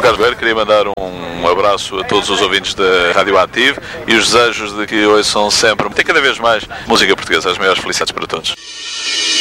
Carlos Coelho, queria mandar um abraço a todos os ouvintes da Rádio Ativo e os desejos de que ouçam sempre, cada vez mais, música portuguesa. As maiores felicidades para todos.